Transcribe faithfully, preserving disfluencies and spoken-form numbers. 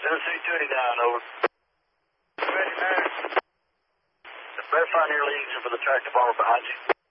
Tennessee two eighty-nine, over. two eighty-nine. Verify your leads for the tractor farmer behind you.